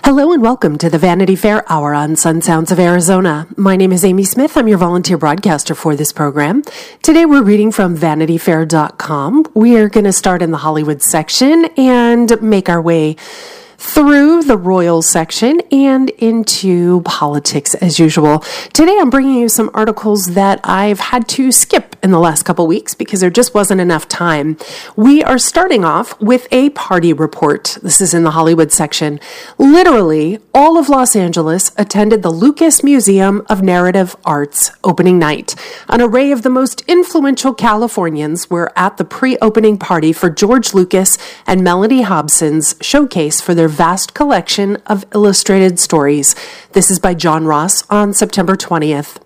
Hello and welcome to the Vanity Fair Hour on Sun Sounds of Arizona. My name is Amy Smith. I'm your volunteer broadcaster for this program. Today we're reading from VanityFair.com. We are going to start in the Hollywood section and make our way through the royal section and into politics as usual. Today I'm bringing you some articles that I've had to skip in the last couple weeks because there just wasn't enough time. We are starting off with a party report. This is in the Hollywood section. Literally, all of Los Angeles attended the Lucas Museum of Narrative Art's opening night. An array of the most influential Californians were at the pre-opening party for George Lucas and Mellody Hobson's showcase for their vast collection of illustrated stories. This is by John Ross on September 20th.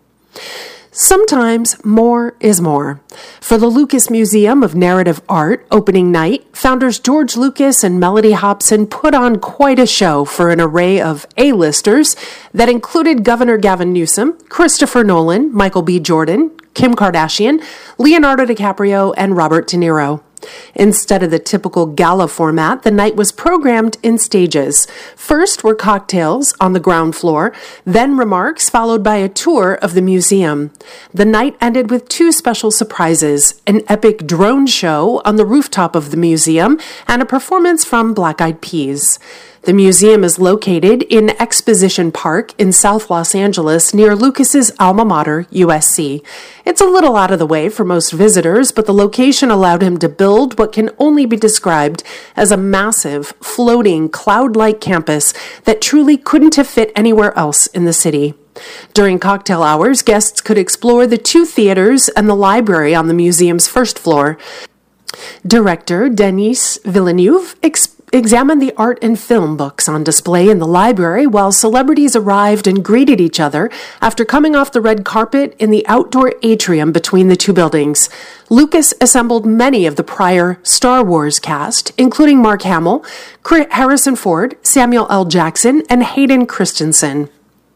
Sometimes more is more. For the Lucas Museum of Narrative Art opening night, founders George Lucas and Mellody Hobson put on quite a show for an array of A-listers that included Governor Gavin Newsom, Christopher Nolan, Michael B. Jordan, Kim Kardashian, Leonardo DiCaprio, and Robert De Niro. Instead of the typical gala format, the night was programmed in stages. First were cocktails on the ground floor, then remarks followed by a tour of the museum. The night ended with two special surprises, an epic drone show on the rooftop of the museum and a performance from Black Eyed Peas. The museum is located in Exposition Park in South Los Angeles near Lucas's alma mater, USC. It's a little out of the way for most visitors, but the location allowed him to build what can only be described as a massive, floating, cloud-like campus that truly couldn't have fit anywhere else in the city. During cocktail hours, guests could explore the two theaters and the library on the museum's first floor. Director Denis Villeneuve examined the art and film books on display in the library while celebrities arrived and greeted each other after coming off the red carpet in the outdoor atrium between the two buildings. Lucas assembled many of the prior Star Wars cast, including Mark Hamill, Harrison Ford, Samuel L. Jackson, and Hayden Christensen.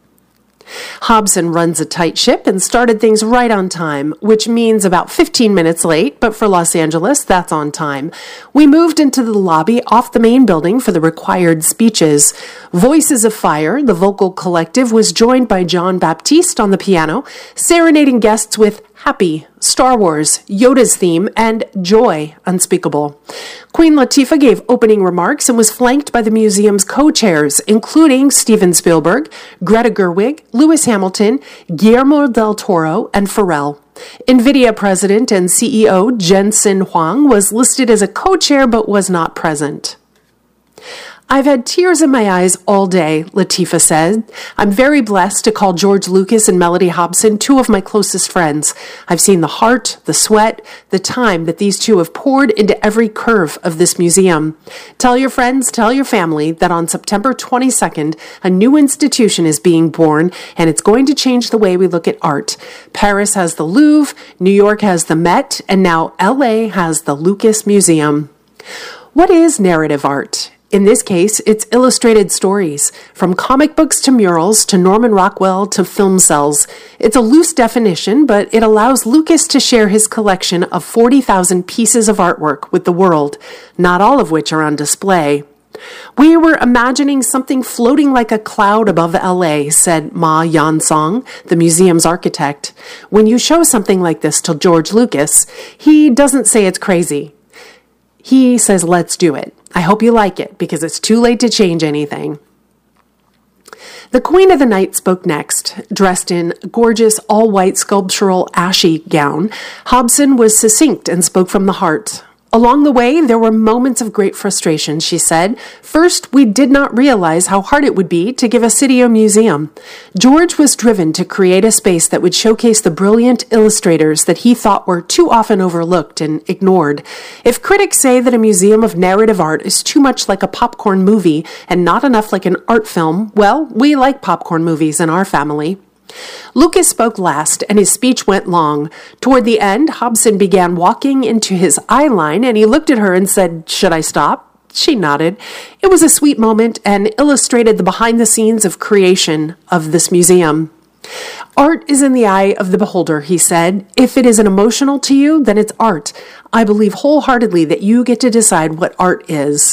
Hobson runs a tight ship and started things right on time, which means about 15 minutes late, but for Los Angeles, that's on time. We moved into the lobby off the main building for the required speeches. Voices of Fire, the vocal collective, was joined by John Baptiste on the piano, serenading guests with Happy, Star Wars, Yoda's theme, and Joy Unspeakable. Queen Latifah gave opening remarks and was flanked by the museum's co-chairs, including Steven Spielberg, Greta Gerwig, Lewis Hamilton, Guillermo del Toro, and Pharrell. NVIDIA president and CEO Jensen Huang was listed as a co-chair but was not present. I've had tears in my eyes all day, Latifah said. I'm very blessed to call George Lucas and Mellody Hobson two of my closest friends. I've seen the heart, the sweat, the time that these two have poured into every curve of this museum. Tell your friends, tell your family that on September 22nd, a new institution is being born, and it's going to change the way we look at art. Paris has the Louvre, New York has the Met, and now LA has the Lucas Museum. What is narrative art? In this case, it's illustrated stories, from comic books to murals to Norman Rockwell to film cells. It's a loose definition, but it allows Lucas to share his collection of 40,000 pieces of artwork with the world, not all of which are on display. We were imagining something floating like a cloud above LA, said Ma Yan-song, the museum's architect. When you show something like this to George Lucas, he doesn't say it's crazy. He says, let's do it. I hope you like it, because it's too late to change anything. The Queen of the Night spoke next. Dressed in gorgeous all-white sculptural ashy gown, Hobson was succinct and spoke from the heart. Along the way, there were moments of great frustration, she said. First, we did not realize how hard it would be to give a city a museum. George was driven to create a space that would showcase the brilliant illustrators that he thought were too often overlooked and ignored. If critics say that a museum of narrative art is too much like a popcorn movie and not enough like an art film, well, we like popcorn movies in our family. Lucas spoke last, and his speech went long. Toward the end, Hobson began walking into his eye line, and he looked at her and said, "Should I stop?" She nodded. It was a sweet moment and illustrated the behind-the-scenes of creation of this museum. Art is in the eye of the beholder, he said. If it isn't emotional to you, then it's art. I believe wholeheartedly that you get to decide what art is.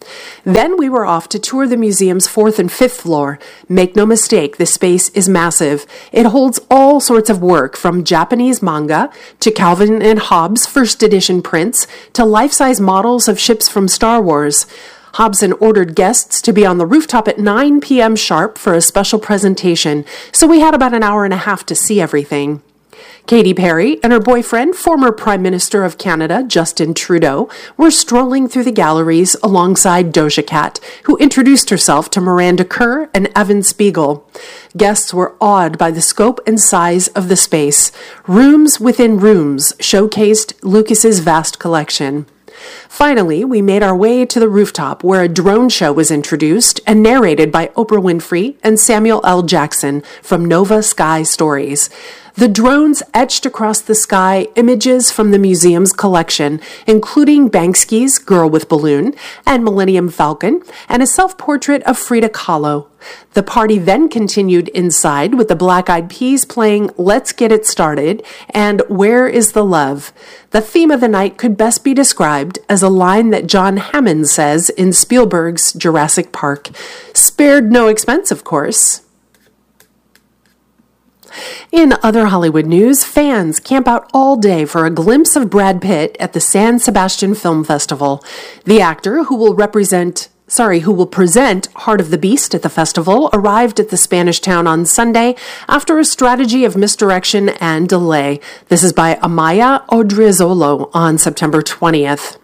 Then we were off to tour the museum's 4th and 5th floor. Make no mistake, this space is massive. It holds all sorts of work, from Japanese manga to Calvin and Hobbes' first edition prints to life-size models of ships from Star Wars. Hobson ordered guests to be on the rooftop at 9 p.m. sharp for a special presentation, so we had about an hour and a half to see everything. Katy Perry and her boyfriend, former Prime Minister of Canada, Justin Trudeau, were strolling through the galleries alongside Doja Cat, who introduced herself to Miranda Kerr and Evan Spiegel. Guests were awed by the scope and size of the space. Rooms within rooms showcased Lucas's vast collection. Finally, we made our way to the rooftop, where a drone show was introduced and narrated by Oprah Winfrey and Samuel L. Jackson from Nova Sky Stories. The drones etched across the sky images from the museum's collection, including Banksy's Girl with Balloon and Millennium Falcon, and a self-portrait of Frida Kahlo. The party then continued inside with the Black Eyed Peas playing Let's Get It Started and Where is the Love? The theme of the night could best be described as a line that John Hammond says in Spielberg's Jurassic Park. Spared no expense, of course. In other Hollywood news, fans camp out all day for a glimpse of Brad Pitt at the San Sebastian Film Festival. The actor, who will present Heart of the Beast at the festival, arrived at the Spanish town on Sunday after a strategy of misdirection and delay. This is by Amaya Odrizzolo on September 20th.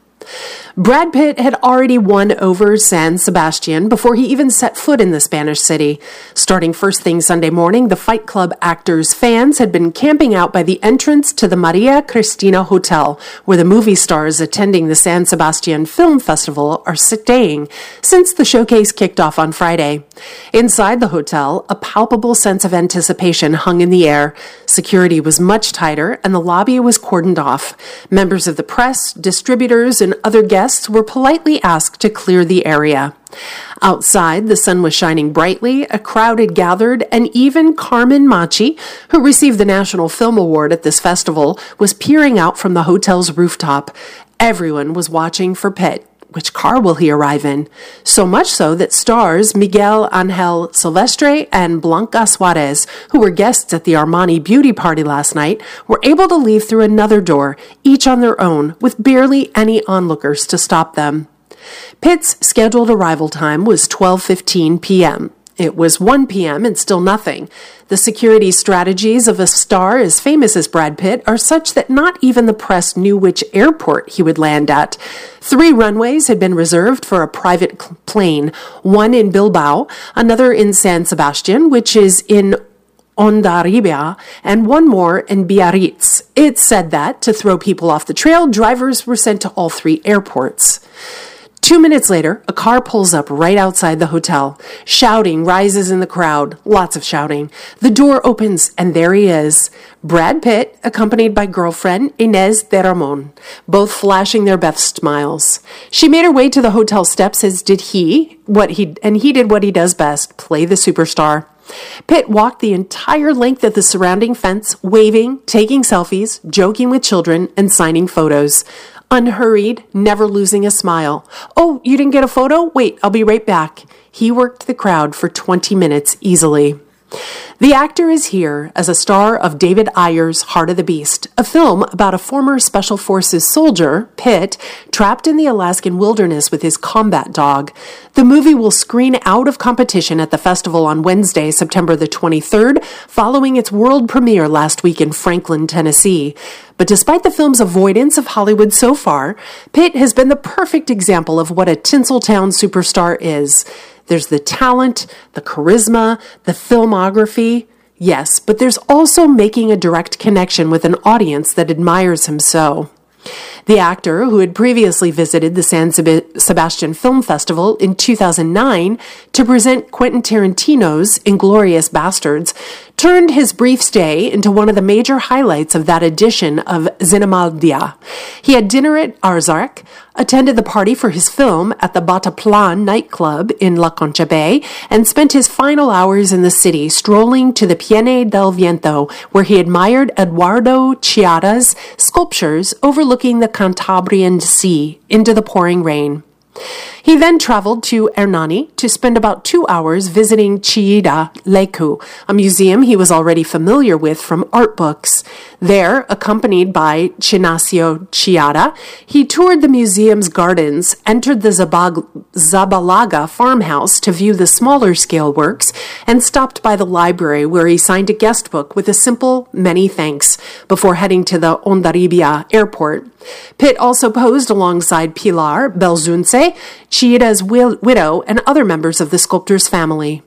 Brad Pitt had already won over San Sebastian before he even set foot in the Spanish city. Starting first thing Sunday morning, the Fight Club actors' fans had been camping out by the entrance to the Maria Cristina Hotel, where the movie stars attending the San Sebastian Film Festival are staying, since the showcase kicked off on Friday. Inside the hotel, a palpable sense of anticipation hung in the air. Security was much tighter, and the lobby was cordoned off. Members of the press, distributors, and other guests were politely asked to clear the area. Outside, the sun was shining brightly, a crowd had gathered, and even Carmen Machi, who received the National Film Award at this festival, was peering out from the hotel's rooftop. Everyone was watching for Pitt. Which car will he arrive in? So much so that stars Miguel Angel Silvestre and Blanca Suarez, who were guests at the Armani beauty party last night, were able to leave through another door, each on their own, with barely any onlookers to stop them. Pitt's scheduled arrival time was 12:15 p.m. It was 1 p.m. and still nothing. The security strategies of a star as famous as Brad Pitt are such that not even the press knew which airport he would land at. 3 runways had been reserved for a private plane, one in Bilbao, another in San Sebastian, which is in Hondarribia, and one more in Biarritz. It's said that, to throw people off the trail, drivers were sent to all 3 airports. 2 minutes later, a car pulls up right outside the hotel. Shouting rises in the crowd. Lots of shouting. The door opens, and there he is. Brad Pitt, accompanied by girlfriend Inez de Ramon, both flashing their best smiles. She made her way to the hotel steps, as did he did what he does best, play the superstar. Pitt walked the entire length of the surrounding fence, waving, taking selfies, joking with children, and signing photos. Unhurried, never losing a smile. Oh, you didn't get a photo? Wait, I'll be right back. He worked the crowd for 20 minutes easily. The actor is here as a star of David Ayer's Heart of the Beast, a film about a former Special Forces soldier, Pitt, trapped in the Alaskan wilderness with his combat dog. The movie will screen out of competition at the festival on Wednesday, September the 23rd, following its world premiere last week in Franklin, Tennessee. But despite the film's avoidance of Hollywood so far, Pitt has been the perfect example of what a Tinseltown superstar is. There's the talent, the charisma, the filmography. Yes, but there's also making a direct connection with an audience that admires him so. The actor, who had previously visited the San Sebastian Film Festival in 2009 to present Quentin Tarantino's Inglourious Basterds, turned his brief stay into one of the major highlights of that edition of Cinemaldia. He had dinner at Arzark, attended the party for his film at the Bataplan nightclub in La Concha Bay, and spent his final hours in the city strolling to the Piene del Viento, where he admired Eduardo Chiara's sculptures overlooking the Cantabrian Sea into the pouring rain. He then traveled to Hernani to spend about 2 hours visiting Chiida Leku, a museum he was already familiar with from art books. There, accompanied by Chinasio Chiada, he toured the museum's gardens, entered the Zabalaga farmhouse to view the smaller scale works, and stopped by the library where he signed a guest book with a simple many thanks before heading to the Hondarribia airport. Pitt also posed alongside Pilar Belzunce, Chiida's widow, and other members of the sculptor's family.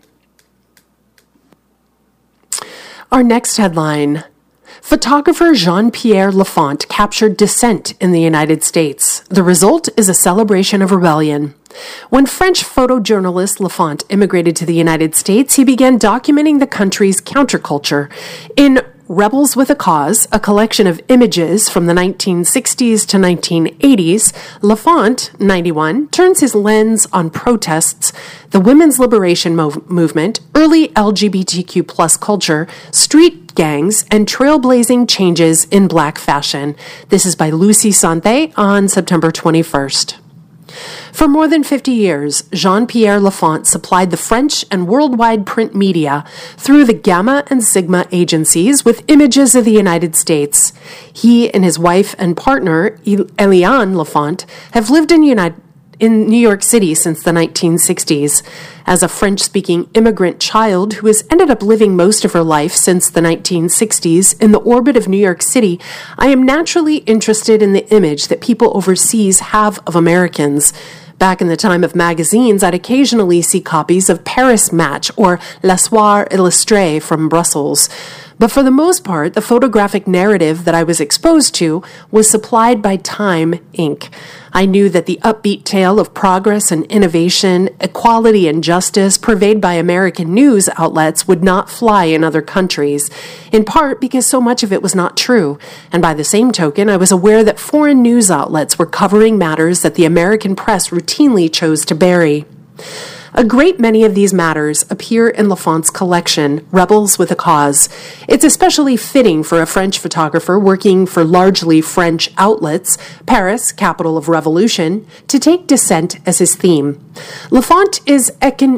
Our next headline: photographer Jean-Pierre Lafont captured dissent in the United States. The result is a celebration of rebellion. When French photojournalist Lafont immigrated to the United States, he began documenting the country's counterculture. In Rebels with a Cause, a collection of images from the 1960s to 1980s, Lafont, 91, turns his lens on protests, the women's liberation movement, early LGBTQ plus culture, street gangs, and trailblazing changes in black fashion. This is by Lucy Sante on September 21st. For more than 50 years, Jean-Pierre Lafont supplied the French and worldwide print media through the Gamma and Sigma agencies with images of the United States. He and his wife and partner, Eliane Lafont, have lived in New York City since the 1960s. As a French-speaking immigrant child who has ended up living most of her life since the 1960s in the orbit of New York City, I am naturally interested in the image that people overseas have of Americans. Back in the time of magazines, I'd occasionally see copies of Paris Match or L'Asseoir Illustré from Brussels. But for the most part, the photographic narrative that I was exposed to was supplied by Time, Inc. I knew that the upbeat tale of progress and innovation, equality and justice purveyed by American news outlets would not fly in other countries, in part because so much of it was not true. And by the same token, I was aware that foreign news outlets were covering matters that the American press routinely chose to bury. A great many of these matters appear in Lafont's collection, Rebels with a Cause. It's especially fitting for a French photographer working for largely French outlets, Paris, capital of revolution, to take dissent as his theme. Lafont is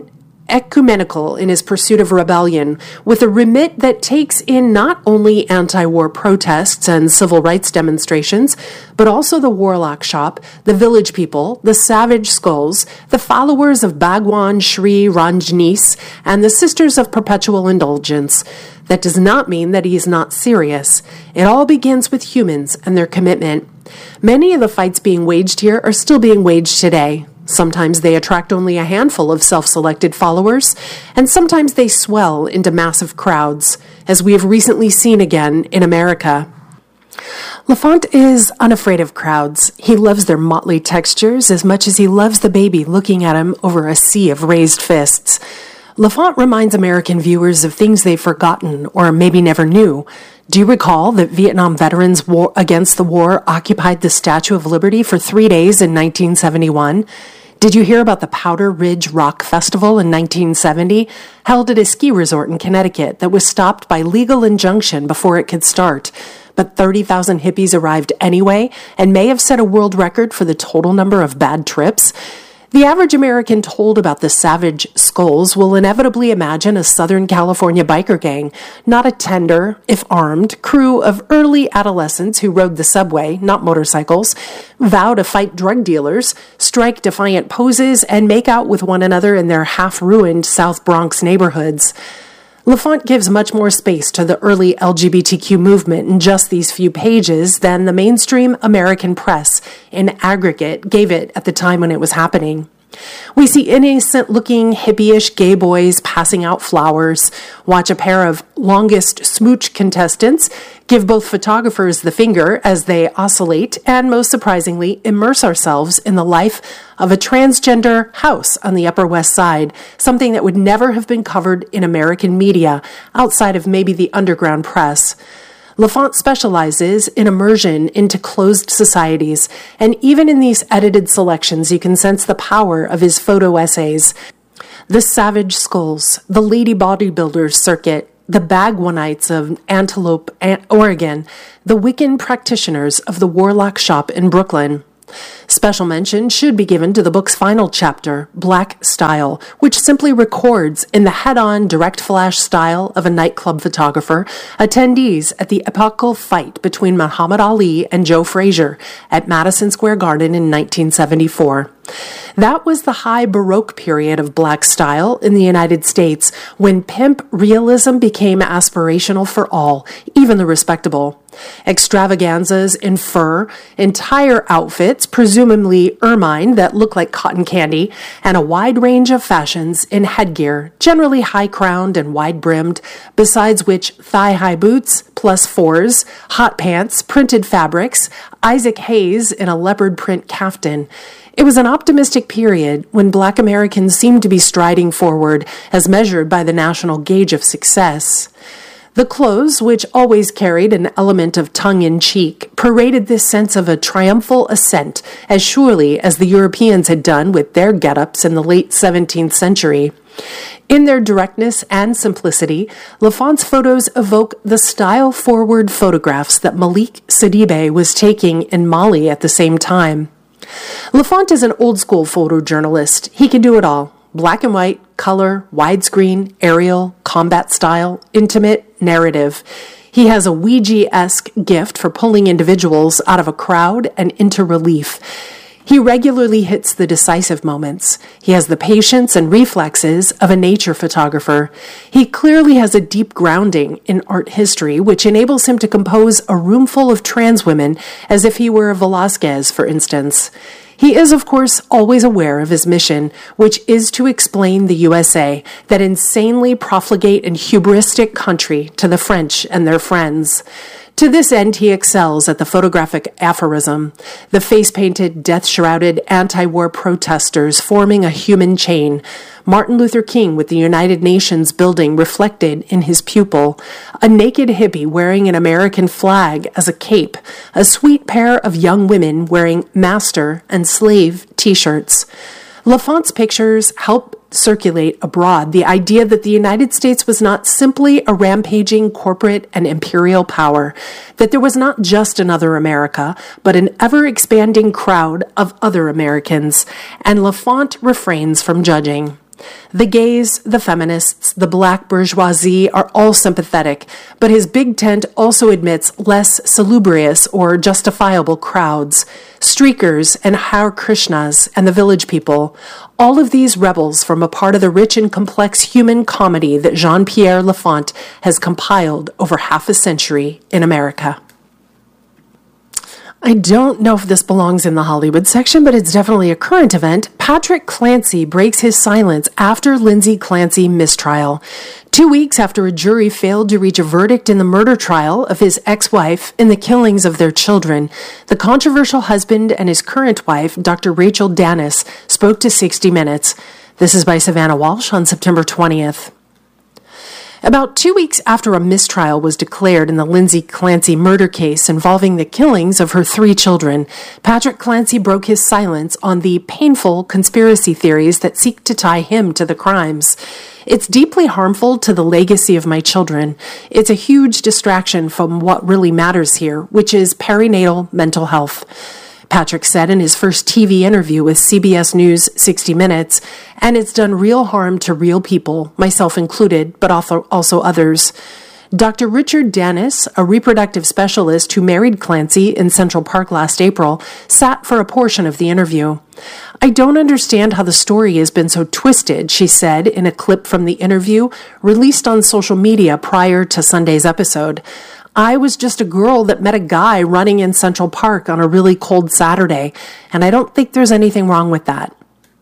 ecumenical in his pursuit of rebellion, with a remit that takes in not only anti-war protests and civil rights demonstrations, but also the Warlock Shop, the Village People, the Savage Skulls, the followers of Bhagwan Sri Rajneesh, and the Sisters of Perpetual Indulgence. That does not mean that he is not serious. It all begins with humans and their commitment. Many of the fights being waged here are still being waged today. Sometimes they attract only a handful of self-selected followers, and sometimes they swell into massive crowds, as we have recently seen again in America. Lafont is unafraid of crowds. He loves their motley textures as much as he loves the baby looking at him over a sea of raised fists. Lafont reminds American viewers of things they've forgotten or maybe never knew. Do you recall that Vietnam veterans against the war occupied the Statue of Liberty for 3 days in 1971? Did you hear about the Powder Ridge Rock Festival in 1970, held at a ski resort in Connecticut that was stopped by legal injunction before it could start? But 30,000 hippies arrived anyway and may have set a world record for the total number of bad trips. The average American told about the Savage Skulls will inevitably imagine a Southern California biker gang, not a tender, if armed, crew of early adolescents who rode the subway, not motorcycles, vow to fight drug dealers, strike defiant poses, and make out with one another in their half-ruined South Bronx neighborhoods. Lafont gives much more space to the early LGBTQ movement in just these few pages than the mainstream American press in aggregate gave it at the time when it was happening. We see innocent-looking, hippie-ish gay boys passing out flowers, watch a pair of longest smooch contestants give both photographers the finger as they oscillate, and most surprisingly, immerse ourselves in the life of a transgender house on the Upper West Side, something that would never have been covered in American media outside of maybe the underground press. Lafont specializes in immersion into closed societies, and even in these edited selections, you can sense the power of his photo essays. The Savage Skulls, the Lady Bodybuilders Circuit, the Bagwanites of Antelope, Oregon, the Wiccan practitioners of the Warlock Shop in Brooklyn. Special mention should be given to the book's final chapter, Black Style, which simply records in the head-on direct flash style of a nightclub photographer attendees at the epochal fight between Muhammad Ali and Joe Frazier at Madison Square Garden in 1974. That was the high Baroque period of Black style in the United States, when pimp realism became aspirational for all, even the respectable. Extravaganzas in fur, entire outfits, presumably ermine that look like cotton candy, and a wide range of fashions in headgear, generally high-crowned and wide-brimmed, besides which thigh-high boots, plus fours, hot pants, printed fabrics, Isaac Hayes in a leopard print caftan. It was an optimistic period when Black Americans seemed to be striding forward as measured by the national gauge of success. The clothes, which always carried an element of tongue-in-cheek, paraded this sense of a triumphal ascent as surely as the Europeans had done with their get-ups in the late 17th century. In their directness and simplicity, Lafont's photos evoke the style-forward photographs that Malik Sidibe was taking in Mali at the same time. Lafont is an old-school photojournalist. He can do it all. Black and white, color, widescreen, aerial, combat style, intimate, narrative. He has a Ouija-esque gift for pulling individuals out of a crowd and into relief. He regularly hits the decisive moments. He has the patience and reflexes of a nature photographer. He clearly has a deep grounding in art history, which enables him to compose a room full of trans women as if he were Velázquez, for instance. He is, of course, always aware of his mission, which is to explain the USA, that insanely profligate and hubristic country, to the French and their friends. To this end, he excels at the photographic aphorism, the face-painted, death-shrouded anti-war protesters forming a human chain, Martin Luther King with the United Nations building reflected in his pupil, a naked hippie wearing an American flag as a cape, a sweet pair of young women wearing master and slave t-shirts. Lafont's pictures help circulate abroad the idea that the United States was not simply a rampaging corporate and imperial power, that there was not just another America, but an ever-expanding crowd of other Americans, and Lafont refrains from judging. The gays, the feminists, the black bourgeoisie are all sympathetic, but his big tent also admits less salubrious or justifiable crowds, streakers and Hare Krishnas and the village people. All of these rebels form a part of the rich and complex human comedy that Jean-Pierre Lafont has compiled over half a century in America. I don't know if this belongs in the Hollywood section, but it's definitely a current event. Patrick Clancy breaks his silence after Lindsay Clancy mistrial. 2 weeks after a jury failed to reach a verdict in the murder trial of his ex-wife in the killings of their children, the controversial husband and his current wife, Dr. Rachel Danis, spoke to 60 Minutes. This is by Savannah Walsh on September 20th. About 2 weeks after a mistrial was declared in the Lindsay Clancy murder case involving the killings of her 3 children, Patrick Clancy broke his silence on the painful conspiracy theories that seek to tie him to the crimes. It's deeply harmful to the legacy of my children. It's a huge distraction from what really matters here, which is perinatal mental health. Patrick said in his first TV interview with CBS News 60 Minutes, and it's done real harm to real people, myself included, but also others. Dr. Richard Danis, a reproductive specialist who married Clancy in Central Park last April, sat for a portion of the interview. I don't understand how the story has been so twisted, she said in a clip from the interview released on social media prior to Sunday's episode. I was just a girl that met a guy running in Central Park on a really cold Saturday, and I don't think there's anything wrong with that.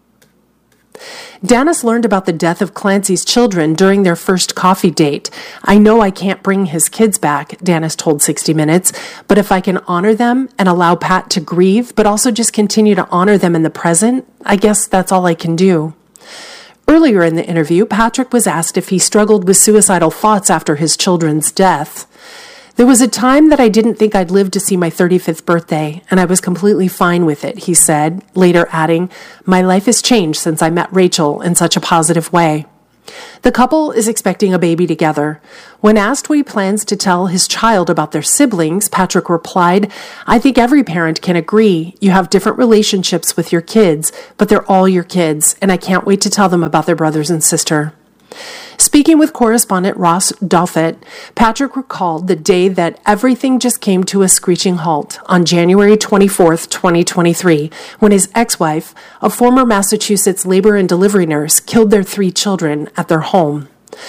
Danis learned about the death of Clancy's children during their first coffee date. I know I can't bring his kids back, Danis told 60 Minutes, but if I can honor them and allow Pat to grieve, but also just continue to honor them in the present, I guess that's all I can do. Earlier in the interview, Patrick was asked if he struggled with suicidal thoughts after his children's death. There was a time that I didn't think I'd live to see my 35th birthday, and I was completely fine with it, he said, later adding, my life has changed since I met Rachel in such a positive way. The couple is expecting a baby together. When asked what he plans to tell his child about their siblings, Patrick replied, "I think every parent can agree you have different relationships with your kids, but they're all your kids, and I can't wait to tell them about their brothers and sister." Speaking with correspondent Ross Douthat, Patrick recalled the day that everything just came to a screeching halt on January 24th, 2023, when his ex-wife, a former Massachusetts labor and delivery nurse, killed their 3 children at their home.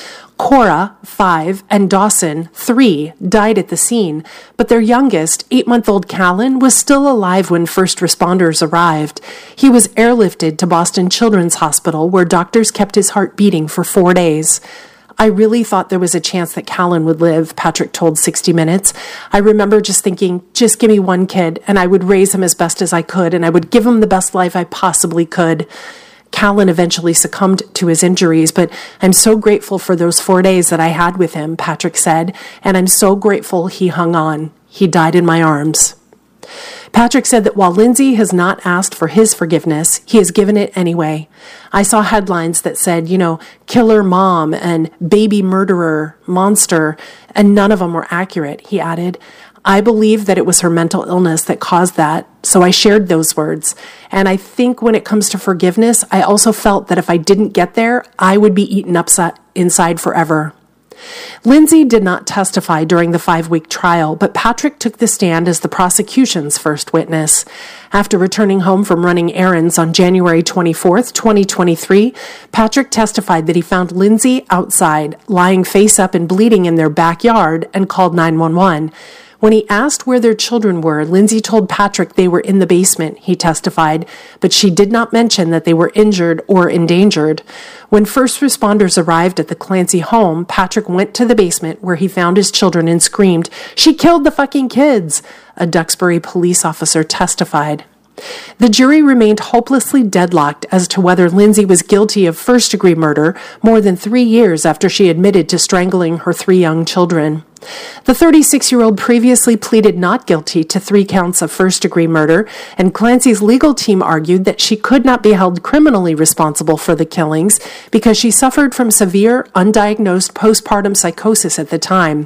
Cora, 5, and Dawson, 3, died at the scene, but their youngest, 8-month-old Callan, was still alive when first responders arrived. He was airlifted to Boston Children's Hospital, where doctors kept his heart beating for 4 days. "I really thought there was a chance that Callan would live," Patrick told 60 Minutes. "I remember just thinking, just give me one kid, and I would raise him as best as I could, and I would give him the best life I possibly could." Callan eventually succumbed to his injuries, but "I'm so grateful for those 4 days that I had with him," Patrick said, "and I'm so grateful he hung on. He died in my arms." Patrick said that while Lindsay has not asked for his forgiveness, he has given it anyway. "I saw headlines that said, killer mom and baby murderer, monster, and none of them were accurate," he added. "I believe that it was her mental illness that caused that, so I shared those words. And I think when it comes to forgiveness, I also felt that if I didn't get there, I would be eaten up inside forever." Lindsay did not testify during the 5-week trial, but Patrick took the stand as the prosecution's first witness. After returning home from running errands on January 24th, 2023, Patrick testified that he found Lindsay outside, lying face up and bleeding in their backyard, and called 911. When he asked where their children were, Lindsay told Patrick they were in the basement, he testified, but she did not mention that they were injured or endangered. When first responders arrived at the Clancy home, Patrick went to the basement where he found his children and screamed, "She killed the fucking kids!" a Duxbury police officer testified. The jury remained hopelessly deadlocked as to whether Lindsay was guilty of first-degree murder more than 3 years after she admitted to strangling her 3 young children. The 36-year-old previously pleaded not guilty to 3 counts of first-degree murder, and Clancy's legal team argued that she could not be held criminally responsible for the killings because she suffered from severe, undiagnosed postpartum psychosis at the time.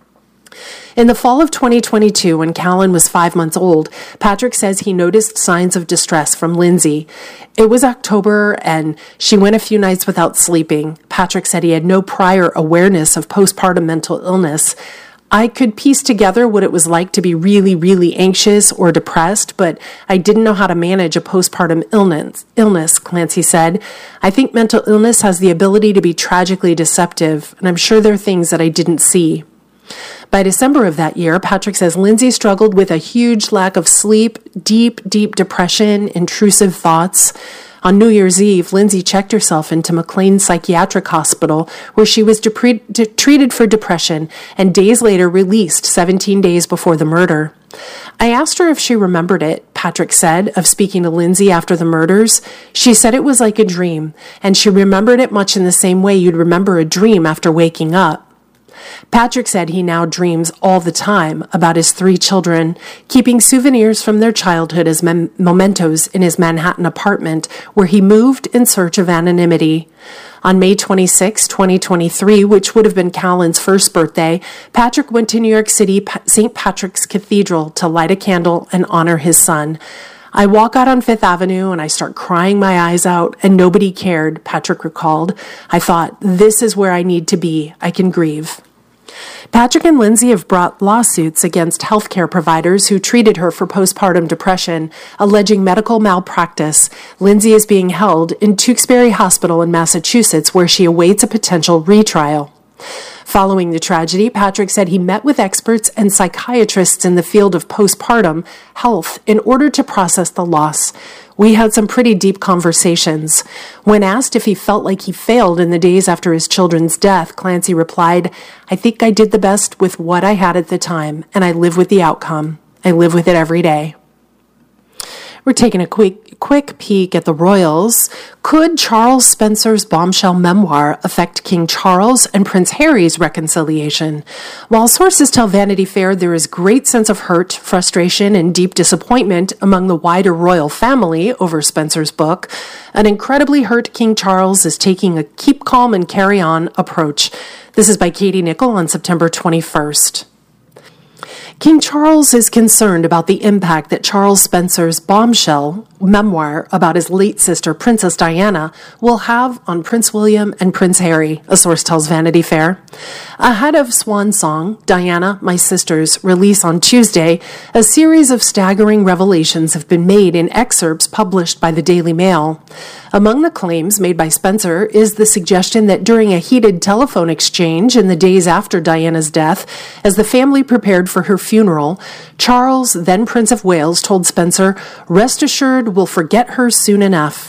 In the fall of 2022, when Callan was 5 months old, Patrick says he noticed signs of distress from Lindsay. It was October, and she went a few nights without sleeping. Patrick said he had no prior awareness of postpartum mental illness. "I could piece together what it was like to be really, really anxious or depressed, but I didn't know how to manage a postpartum illness, Clancy said. "I think mental illness has the ability to be tragically deceptive, and I'm sure there are things that I didn't see." By December of that year, Patrick says Lindsay struggled with a huge lack of sleep, deep depression, intrusive thoughts. On New Year's Eve, Lindsay checked herself into McLean Psychiatric Hospital, where she was treated for depression and days later released 17 days before the murder. "I asked her if she remembered it," Patrick said, of speaking to Lindsay after the murders. "She said it was like a dream, and she remembered it much in the same way you'd remember a dream after waking up." Patrick said he now dreams all the time about his 3 children, keeping souvenirs from their childhood as mementos in his Manhattan apartment, where he moved in search of anonymity. On May 26, 2023, which would have been Callan's first birthday, Patrick went to New York City St. Patrick's Cathedral to light a candle and honor his son. "I walk out on Fifth Avenue and I start crying my eyes out, and nobody cared," Patrick recalled. "I thought, this is where I need to be. I can grieve." Patrick and Lindsay have brought lawsuits against healthcare providers who treated her for postpartum depression, alleging medical malpractice. Lindsay is being held in Tewksbury Hospital in Massachusetts, where she awaits a potential retrial. Following the tragedy, Patrick said he met with experts and psychiatrists in the field of postpartum health in order to process the loss. "We had some pretty deep conversations. When asked if he felt like he failed in the days after his children's death, Clancy replied, "I think I did the best with what I had at the time, and I live with the outcome. I live with it every day." We're taking a quick quick peek at the royals. Could Charles Spencer's bombshell memoir affect King Charles and Prince Harry's reconciliation? While sources tell Vanity Fair there is great sense of hurt, frustration, and deep disappointment among the wider royal family over Spencer's book, an incredibly hurt King Charles is taking a keep calm and carry on approach. This is by Katie Nichol on September 21st. King Charles is concerned about the impact that Charles Spencer's bombshell memoir about his late sister, Princess Diana, will have on Prince William and Prince Harry, a source tells Vanity Fair. Ahead of Swan Song, Diana, My Sister's release on Tuesday, a series of staggering revelations have been made in excerpts published by the Daily Mail. Among the claims made by Spencer is the suggestion that during a heated telephone exchange in the days after Diana's death, as the family prepared for her funeral, Charles, then Prince of Wales, told Spencer, "Rest assured, we'll forget her soon enough."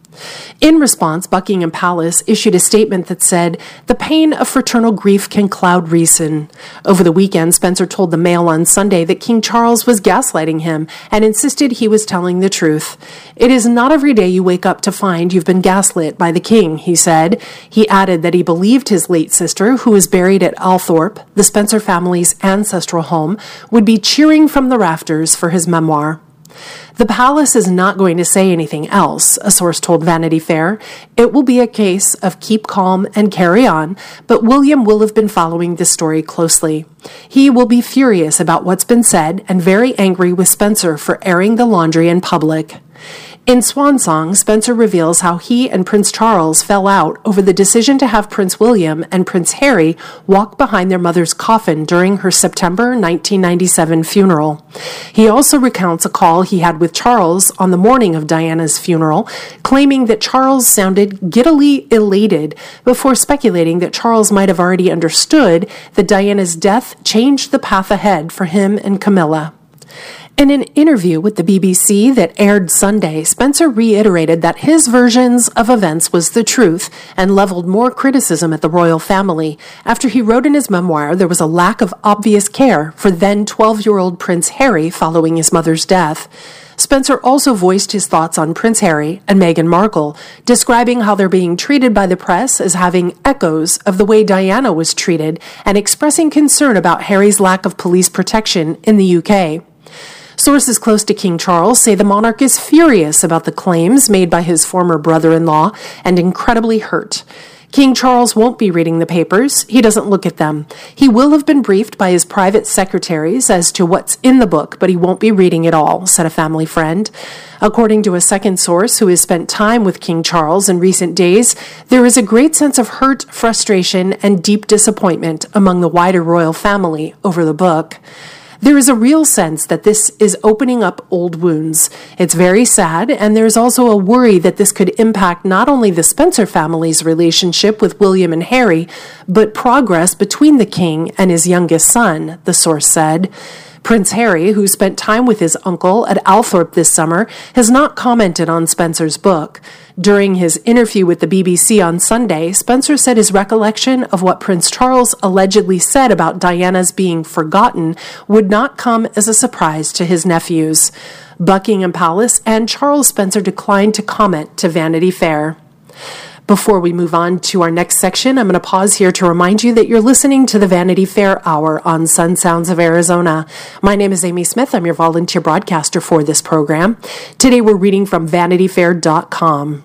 In response, Buckingham Palace issued a statement that said, "The pain of fraternal grief can cloud reason." Over the weekend, Spencer told the Mail on Sunday that King Charles was gaslighting him and insisted he was telling the truth. "It is not every day you wake up to find you've been gaslit by the king," he said. He added that he believed his late sister, who was buried at Althorpe, the Spencer family's ancestral home, would be cheering from the rafters for his memoir. The palace is not going to say anything else, a source told Vanity Fair. It will be a case of keep calm and carry on, but William will have been following this story closely. He will be furious about what's been said and very angry with Spencer for airing the laundry in public. In Swan Song, Spencer reveals how he and Prince Charles fell out over the decision to have Prince William and Prince Harry walk behind their mother's coffin during her September 1997 funeral. He also recounts a call he had with Charles on the morning of Diana's funeral, claiming that Charles sounded giddily elated before speculating that Charles might have already understood that Diana's death changed the path ahead for him and Camilla. In an interview with the BBC that aired Sunday, Spencer reiterated that his versions of events was the truth and leveled more criticism at the royal family. After he wrote in his memoir there was a lack of obvious care for then 12-year-old Prince Harry following his mother's death. Spencer also voiced his thoughts on Prince Harry and Meghan Markle, describing how they're being treated by the press as having echoes of the way Diana was treated and expressing concern about Harry's lack of police protection in the UK. Sources close to King Charles say the monarch is furious about the claims made by his former brother-in-law and incredibly hurt. King Charles won't be reading the papers. He doesn't look at them. He will have been briefed by his private secretaries as to what's in the book, but he won't be reading it all, said a family friend. According to a second source who has spent time with King Charles in recent days, there is a great sense of hurt, frustration, and deep disappointment among the wider royal family over the book. There is a real sense that this is opening up old wounds. It's very sad, and there's also a worry that this could impact not only the Spencer family's relationship with William and Harry, but progress between the king and his youngest son, the source said. Prince Harry, who spent time with his uncle at Althorpe this summer, has not commented on Spencer's book. During his interview with the BBC on Sunday, Spencer said his recollection of what Prince Charles allegedly said about Diana's being forgotten would not come as a surprise to his nephews. Buckingham Palace and Charles Spencer declined to comment to Vanity Fair. Before we move on to our next section, I'm going to pause here to remind you that you're listening to the Vanity Fair Hour on Sun Sounds of Arizona. My name is Amy Smith. I'm your volunteer broadcaster for this program. Today we're reading from VanityFair.com.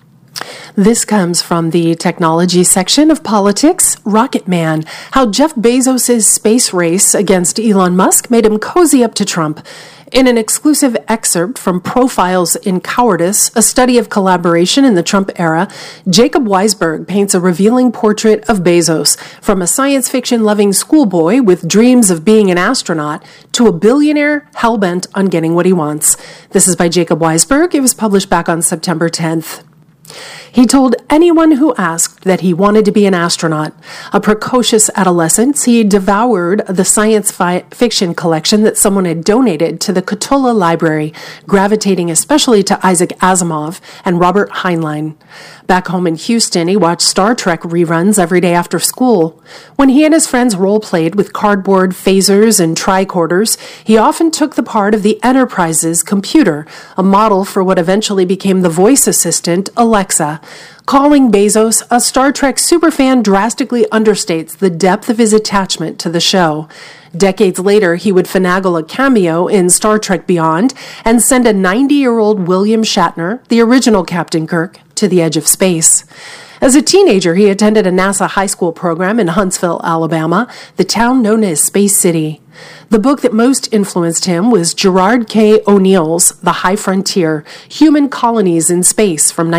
This comes from the technology section of Politics. Rocket Man, how Jeff Bezos' space race against Elon Musk made him cozy up to Trump. In an exclusive excerpt from Profiles in Cowardice, a study of collaboration in the Trump era, Jacob Weisberg paints a revealing portrait of Bezos, from a science fiction-loving schoolboy with dreams of being an astronaut to a billionaire hell-bent on getting what he wants. This is by Jacob Weisberg. It was published back on September 10th. He told anyone who asked that he wanted to be an astronaut. A precocious adolescent, he devoured the science fiction collection that someone had donated to the Cotula Library, gravitating especially to Isaac Asimov and Robert Heinlein. Back home in Houston, he watched Star Trek reruns every day after school. When he and his friends role-played with cardboard phasers and tricorders, he often took the part of the Enterprise's computer, a model for what eventually became the voice assistant, Alexa. Calling Bezos a Star Trek superfan drastically understates the depth of his attachment to the show. Decades later, he would finagle a cameo in Star Trek Beyond and send a 90-year-old William Shatner, the original Captain Kirk, to the edge of space. As a teenager, he attended a NASA high school program in Huntsville, Alabama, the town known as Space City. The book that most influenced him was Gerard K. O'Neill's The High Frontier, Human Colonies in Space from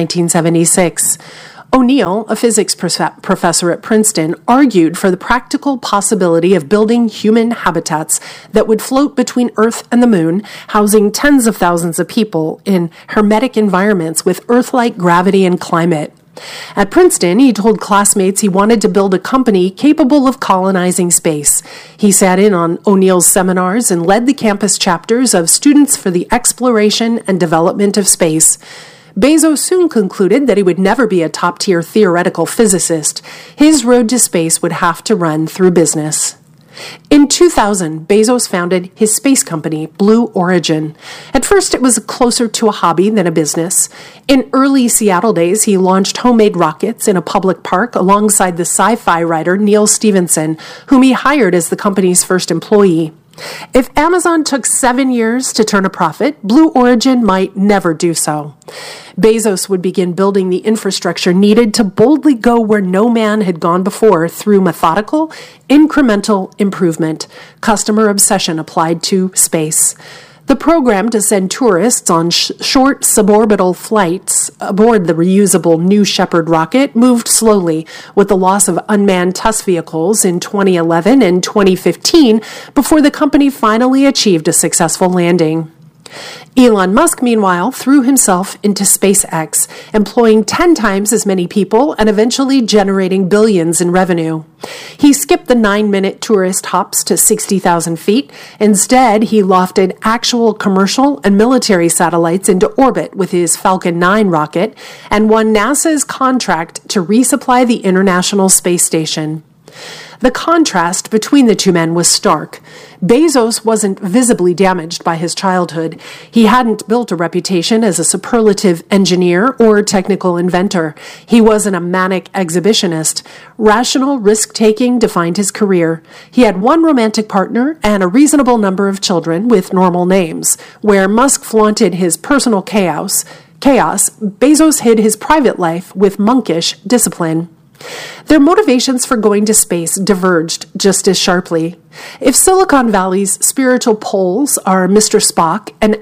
1976. O'Neill, a physics professor at Princeton, argued for the practical possibility of building human habitats that would float between Earth and the Moon, housing tens of thousands of people in hermetic environments with Earth-like gravity and climate. At Princeton, he told classmates he wanted to build a company capable of colonizing space. He sat in on O'Neill's seminars and led the campus chapters of Students for the Exploration and Development of Space. Bezos soon concluded that he would never be a top-tier theoretical physicist. His road to space would have to run through business. In 2000, Bezos founded his space company, Blue Origin. At first, it was closer to a hobby than a business. In early Seattle days, he launched homemade rockets in a public park alongside the sci-fi writer Neal Stephenson, whom he hired as the company's first employee. If Amazon took 7 years to turn a profit, Blue Origin might never do so. Bezos would begin building the infrastructure needed to boldly go where no man had gone before through methodical, incremental improvement. Customer obsession applied to space. The program to send tourists on short suborbital flights aboard the reusable New Shepard rocket moved slowly, with the loss of unmanned test vehicles in 2011 and 2015 before the company finally achieved a successful landing. Elon Musk, meanwhile, threw himself into SpaceX, employing 10 times as many people and eventually generating billions in revenue. He skipped the 9-minute tourist hops to 60,000 feet. Instead, he lofted actual commercial and military satellites into orbit with his Falcon 9 rocket and won NASA's contract to resupply the International Space Station. The contrast between the two men was stark. Bezos wasn't visibly damaged by his childhood. He hadn't built a reputation as a superlative engineer or technical inventor. He wasn't a manic exhibitionist. Rational risk-taking defined his career. He had one romantic partner and a reasonable number of children with normal names. Where Musk flaunted his personal chaos, Bezos hid his private life with monkish discipline. Their motivations for going to space diverged just as sharply. If Silicon Valley's spiritual poles are Mr. Spock and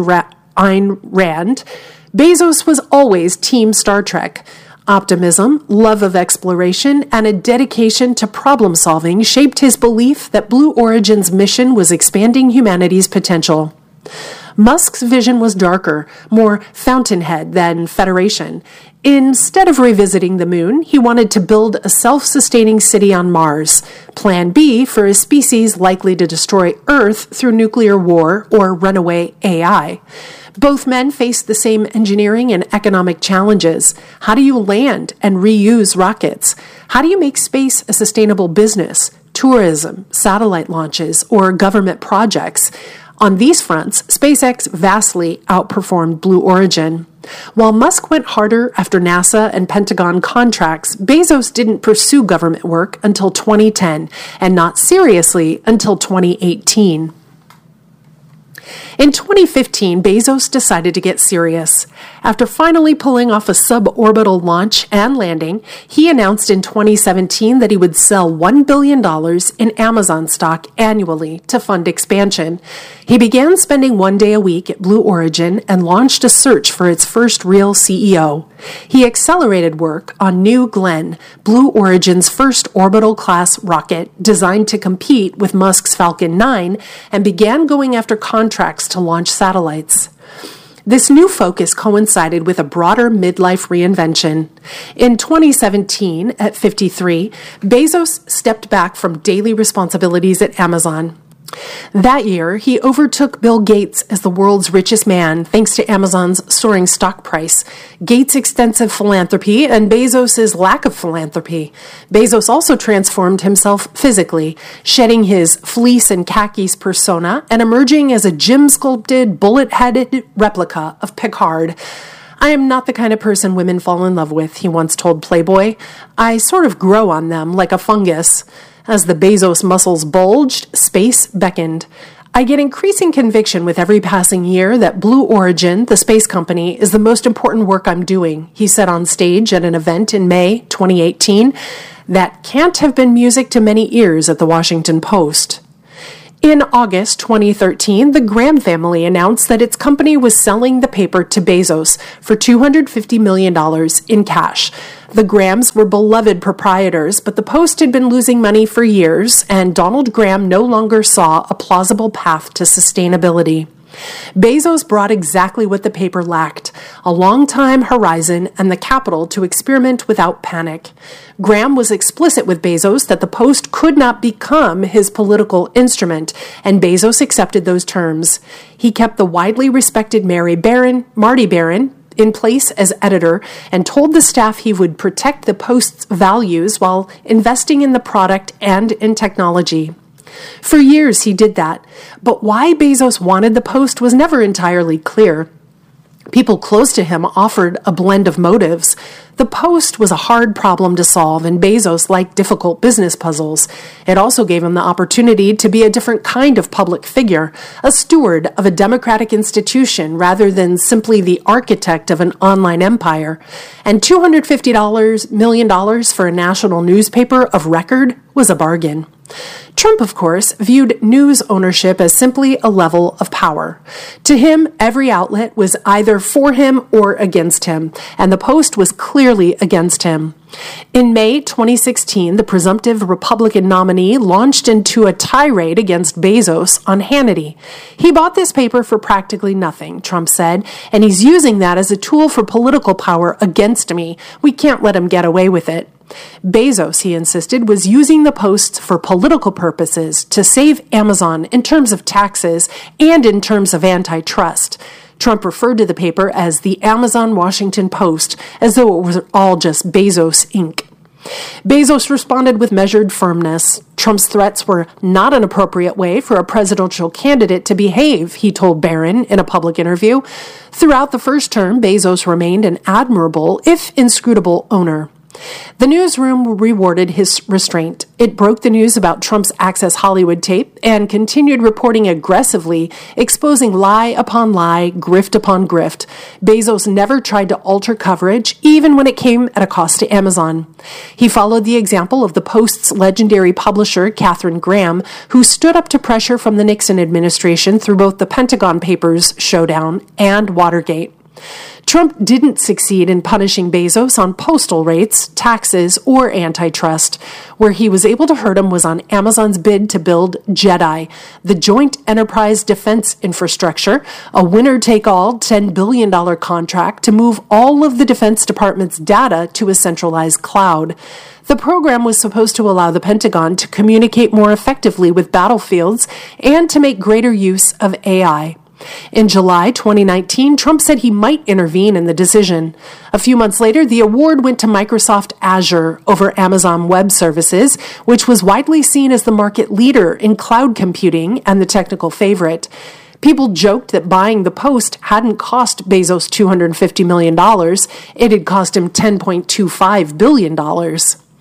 Ayn Rand, Bezos was always Team Star Trek. Optimism, love of exploration, and a dedication to problem-solving shaped his belief that Blue Origin's mission was expanding humanity's potential. Musk's vision was darker, more fountainhead than Federation. Instead of revisiting the moon, he wanted to build a self-sustaining city on Mars. Plan B for a species likely to destroy Earth through nuclear war or runaway AI. Both men faced the same engineering and economic challenges. How do you land and reuse rockets? How do you make space a sustainable business, tourism, satellite launches, or government projects? On these fronts, SpaceX vastly outperformed Blue Origin. While Musk went harder after NASA and Pentagon contracts, Bezos didn't pursue government work until 2010, and not seriously until 2018. In 2015, Bezos decided to get serious. After finally pulling off a suborbital launch and landing, he announced in 2017 that he would sell $1 billion in Amazon stock annually to fund expansion. He began spending 1 day a week at Blue Origin and launched a search for its first real CEO. He accelerated work on New Glenn, Blue Origin's first orbital-class rocket designed to compete with Musk's Falcon 9, and began going after contracts to launch satellites. This new focus coincided with a broader midlife reinvention. In 2017, at 53, Bezos stepped back from daily responsibilities at Amazon. That year, he overtook Bill Gates as the world's richest man thanks to Amazon's soaring stock price, Gates' extensive philanthropy, and Bezos' lack of philanthropy. Bezos also transformed himself physically, shedding his fleece and khakis persona and emerging as a gym-sculpted, bullet-headed replica of Picard. "I am not the kind of person women fall in love with," he once told Playboy. "I sort of grow on them like a fungus." As the Bezos muscles bulged, space beckoned. "I get increasing conviction with every passing year that Blue Origin, the space company, is the most important work I'm doing," he said on stage at an event in May 2018. That can't have been music to many ears at the Washington Post. In August 2013, the Graham family announced that its company was selling the paper to Bezos for $250 million in cash. The Grahams were beloved proprietors, but the Post had been losing money for years, and Donald Graham no longer saw a plausible path to sustainability. Bezos brought exactly what the paper lacked: a long-time horizon and the capital to experiment without panic. Graham was explicit with Bezos that the Post could not become his political instrument, and Bezos accepted those terms. He kept the widely respected Marty Baron, in place as editor and told the staff he would protect the Post's values while investing in the product and in technology. For years he did that, but why Bezos wanted the Post was never entirely clear. People close to him offered a blend of motives. The Post was a hard problem to solve, and Bezos liked difficult business puzzles. It also gave him the opportunity to be a different kind of public figure, a steward of a democratic institution rather than simply the architect of an online empire. And $250 million for a national newspaper of record was a bargain. Trump, of course, viewed news ownership as simply a level of power. To him, every outlet was either for him or against him, and the Post was clearly against him. In May 2016, the presumptive Republican nominee launched into a tirade against Bezos on Hannity. "He bought this paper for practically nothing," Trump said, "and he's using that as a tool for political power against me. We can't let him get away with it." Bezos, he insisted, was using the Post for political purposes to save Amazon in terms of taxes and in terms of antitrust. Trump referred to the paper as the Amazon Washington Post, as though it was all just Bezos Inc. Bezos responded with measured firmness. Trump's threats were not an appropriate way for a presidential candidate to behave, he told Barron in a public interview. Throughout the first term, Bezos remained an admirable, if inscrutable, owner. The newsroom rewarded his restraint. It broke the news about Trump's Access Hollywood tape and continued reporting aggressively, exposing lie upon lie, grift upon grift. Bezos never tried to alter coverage, even when it came at a cost to Amazon. He followed the example of the Post's legendary publisher, Katharine Graham, who stood up to pressure from the Nixon administration through both the Pentagon Papers showdown and Watergate. Trump didn't succeed in punishing Bezos on postal rates, taxes, or antitrust. Where he was able to hurt him was on Amazon's bid to build JEDI, the Joint Enterprise Defense Infrastructure, a winner-take-all $10 billion contract to move all of the Defense Department's data to a centralized cloud. The program was supposed to allow the Pentagon to communicate more effectively with battlefields and to make greater use of AI. In July 2019, Trump said he might intervene in the decision. A few months later, the award went to Microsoft Azure over Amazon Web Services, which was widely seen as the market leader in cloud computing and the technical favorite. People joked that buying the Post hadn't cost Bezos $250 million. It had cost him $10.25 billion.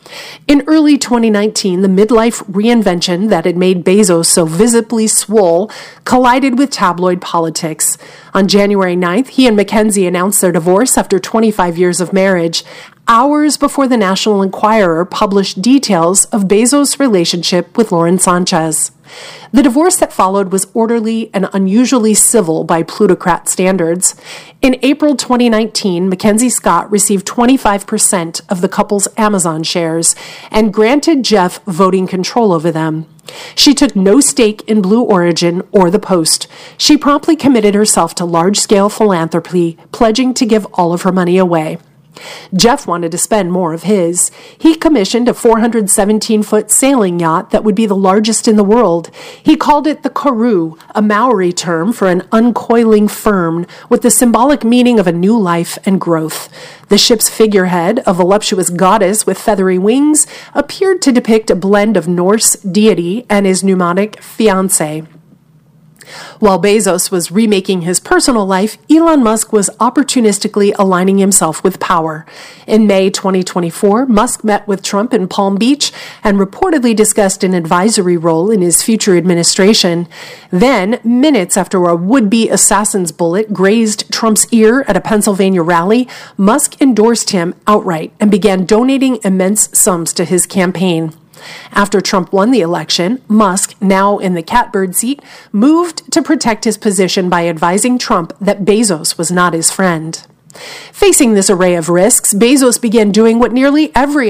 In early 2019, the midlife reinvention that had made Bezos so visibly swole collided with tabloid politics. On January 9th, he and Mackenzie announced their divorce after 25 years of marriage, hours before the National Enquirer published details of Bezos' relationship with Lauren Sanchez. The divorce that followed was orderly and unusually civil by plutocrat standards. In April 2019, Mackenzie Scott received 25% of the couple's Amazon shares and granted Jeff voting control over them. She took no stake in Blue Origin or the Post. She promptly committed herself to large-scale philanthropy, pledging to give all of her money away. Jeff wanted to spend more of his. He commissioned a 417-foot sailing yacht that would be the largest in the world. He called it the Karoo, a Maori term for an uncoiling fern with the symbolic meaning of a new life and growth. The ship's figurehead, a voluptuous goddess with feathery wings, appeared to depict a blend of Norse deity and his pneumatic fiancé. While Bezos was remaking his personal life, Elon Musk was opportunistically aligning himself with power. In May 2024, Musk met with Trump in Palm Beach and reportedly discussed an advisory role in his future administration. Then, minutes after a would-be assassin's bullet grazed Trump's ear at a Pennsylvania rally, Musk endorsed him outright and began donating immense sums to his campaign. After Trump won the election, Musk, now in the catbird seat, moved to protect his position by advising Trump that Bezos was not his friend. Facing this array of risks, Bezos began doing what nearly every